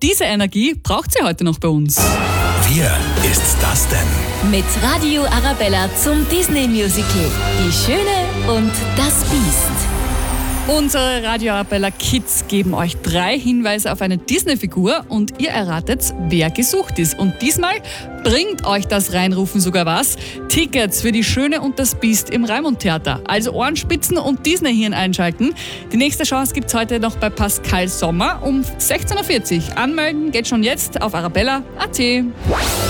diese Energie braucht sie heute noch bei uns. Wer ist das denn? Mit Radio Arabella zum Disney-Musical Die Schöne und das Biest. Unsere Radio Arabella Kids geben euch 3 Hinweise auf eine Disney-Figur und ihr erratet, wer gesucht ist. Und diesmal bringt euch das Reinrufen sogar was. Tickets für Die Schöne und das Biest im Raimund-Theater. Also Ohrenspitzen und Disney-Hirn einschalten. Die nächste Chance gibt's heute noch bei Pascal Sommer um 16.40 Uhr. Anmelden geht schon jetzt auf arabella.at.